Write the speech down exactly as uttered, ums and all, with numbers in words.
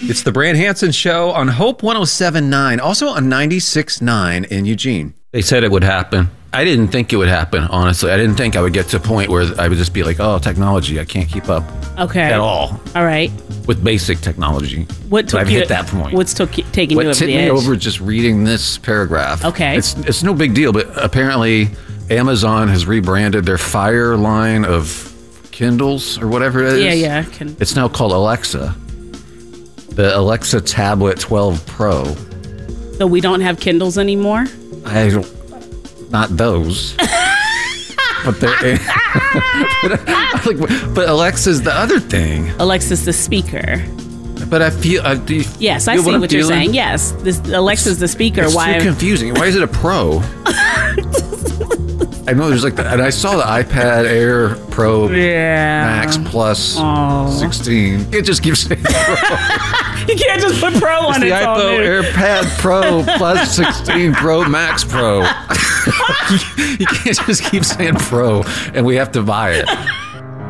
It's the Brand Hansen Show on Hope one oh seven point nine, also on ninety-six point nine in Eugene. They said it would happen. I didn't think it would happen, honestly. I didn't think I would get to a point where I would just be like, oh, technology, I can't keep up Okay. at all All right. with basic technology. What But took I've you hit that point. What's took, taking What you over tipped the me edge? over just reading this paragraph. Okay. It's it's no big deal, but apparently Amazon has rebranded their Fire line of Kindles or whatever it is. Yeah, yeah. Can, It's now called Alexa. The Alexa Tablet twelve Pro. so we don't have Kindles anymore? I don't, not those. but they're like, but Alexa's the other thing. Alexa's the speaker. But I feel. Uh, do you Yes, I feel see I'm what you're feeling? saying. Yes, this Alexa's the speaker. It's Why? too confusing. Why is it a Pro? I know there's like, the, and I saw the iPad Air Pro Yeah. Max Plus Oh. sixteen. It just keeps saying Pro. You can't just put Pro on the it. It's all iPhone new. AirPad Pro Plus sixteen Pro Max Pro. You can't just keep saying Pro, and we have to buy it.